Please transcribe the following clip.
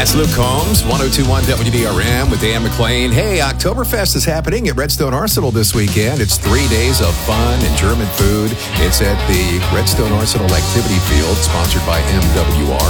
That's Luke Combs, 1021 WDRM with Dan McClain. Hey, Oktoberfest is happening at Redstone Arsenal this weekend. It's 3 days of fun and German food. It's at the Redstone Arsenal Activity Field, sponsored by MWR.